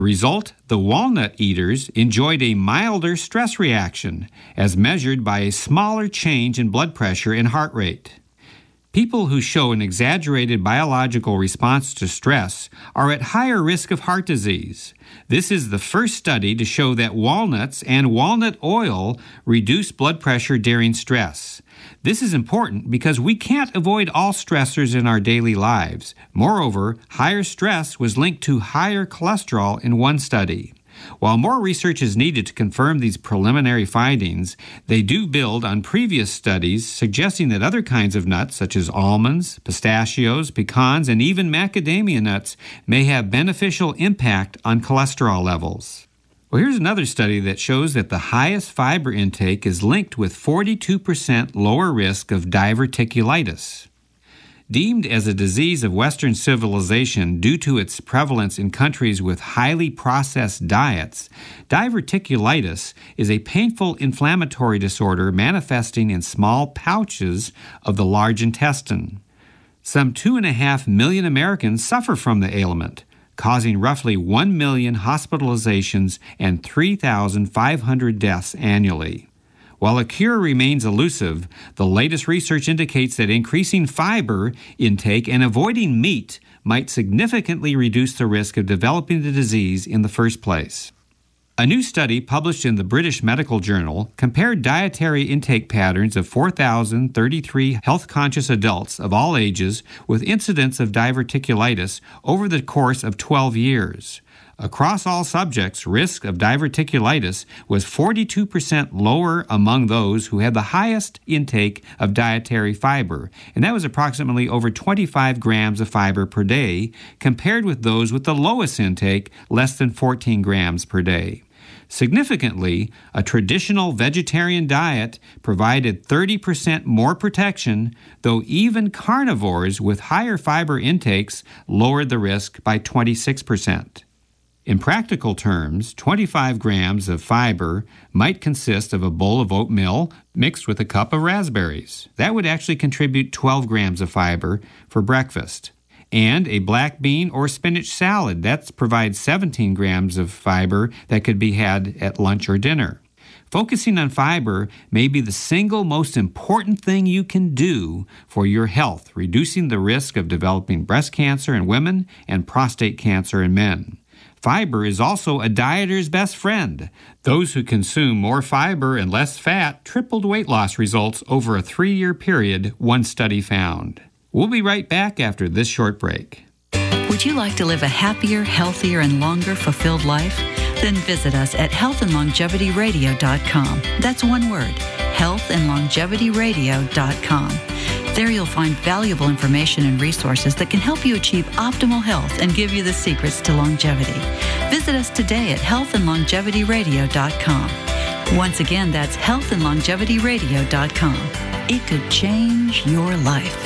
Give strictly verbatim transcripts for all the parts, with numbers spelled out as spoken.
Result, the walnut eaters enjoyed a milder stress reaction, as measured by a smaller change in blood pressure and heart rate. People who show an exaggerated biological response to stress are at higher risk of heart disease. This is the first study to show that walnuts and walnut oil reduce blood pressure during stress. This is important because we can't avoid all stressors in our daily lives. Moreover, higher stress was linked to higher cholesterol in one study. While more research is needed to confirm these preliminary findings, they do build on previous studies suggesting that other kinds of nuts, such as almonds, pistachios, pecans, and even macadamia nuts, may have beneficial impact on cholesterol levels. Well, here's another study that shows that the highest fiber intake is linked with forty-two percent lower risk of diverticulitis. Deemed as a disease of Western civilization due to its prevalence in countries with highly processed diets, diverticulitis is a painful inflammatory disorder manifesting in small pouches of the large intestine. Some two and a half million Americans suffer from the ailment, causing roughly one million hospitalizations and three thousand five hundred deaths annually. While a cure remains elusive, the latest research indicates that increasing fiber intake and avoiding meat might significantly reduce the risk of developing the disease in the first place. A new study published in the British Medical Journal compared dietary intake patterns of four thousand thirty-three health-conscious adults of all ages with incidence of diverticulitis over the course of twelve years. Across all subjects, risk of diverticulitis was forty-two percent lower among those who had the highest intake of dietary fiber, and that was approximately over twenty-five grams of fiber per day, compared with those with the lowest intake, less than fourteen grams per day. Significantly, a traditional vegetarian diet provided thirty percent more protection, though even carnivores with higher fiber intakes lowered the risk by twenty-six percent. In practical terms, twenty-five grams of fiber might consist of a bowl of oatmeal mixed with a cup of raspberries. That would actually contribute twelve grams of fiber for breakfast. And a black bean or spinach salad, that provides seventeen grams of fiber that could be had at lunch or dinner. Focusing on fiber may be the single most important thing you can do for your health, reducing the risk of developing breast cancer in women and prostate cancer in men. Fiber is also a dieter's best friend. Those who consume more fiber and less fat tripled weight loss results over a three-year period, one study found. We'll be right back after this short break. Would you like to live a happier, healthier, and longer fulfilled life? Then visit us at health and longevity radio dot com. That's one word, health and longevity radio dot com. There you'll find valuable information and resources that can help you achieve optimal health and give you the secrets to longevity. Visit us today at health and longevity radio dot com. Once again, that's health and longevity radio dot com. It could change your life.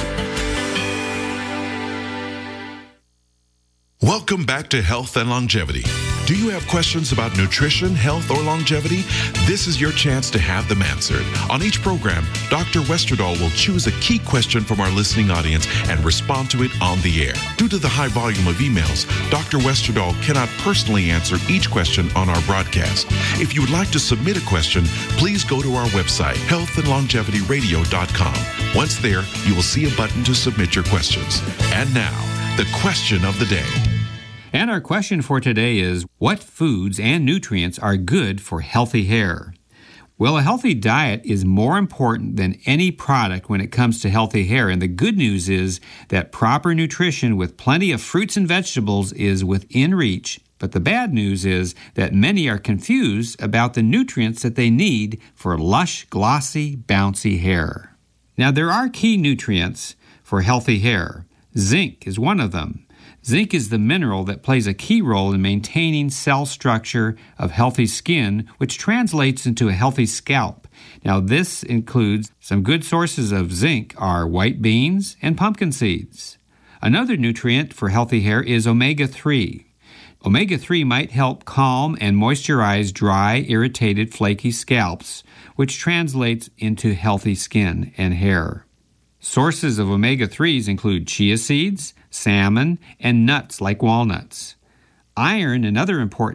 Welcome back to Health and Longevity. Do you have questions about nutrition, health, or longevity? This is your chance to have them answered. On each program, Doctor Westerdahl will choose a key question from our listening audience and respond to it on the air. Due to the high volume of emails, Doctor Westerdahl cannot personally answer each question on our broadcast. If you would like to submit a question, please go to our website, health and longevity radio dot com. Once there, you will see a button to submit your questions. And now, the question of the day. And our question for today is, what foods and nutrients are good for healthy hair? Well, a healthy diet is more important than any product when it comes to healthy hair. And the good news is that proper nutrition with plenty of fruits and vegetables is within reach. But the bad news is that many are confused about the nutrients that they need for lush, glossy, bouncy hair. Now, there are key nutrients for healthy hair. Zinc is one of them. Zinc is the mineral that plays a key role in maintaining cell structure of healthy skin, which translates into a healthy scalp. Now, this includes some good sources of zinc are white beans and pumpkin seeds. Another nutrient for healthy hair is omega three. omega three might help calm and moisturize dry, irritated, flaky scalps, which translates into healthy skin and hair. Sources of omega threes include chia seeds, salmon, and nuts like walnuts. Iron and other important